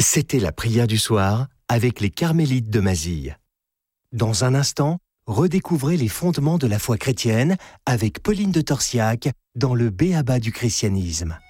C'était la prière du soir avec les Carmélites de Mazille. Dans un instant, redécouvrez les fondements de la foi chrétienne avec Pauline de Torsiac dans le B.A.B.A. du christianisme.